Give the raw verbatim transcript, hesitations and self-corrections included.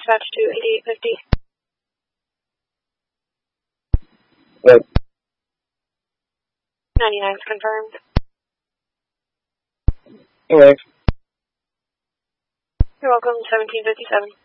dispatch to eighty-eight fifty. What? ninety-nine is confirmed. Thanks. You're welcome, seventeen fifty-seven.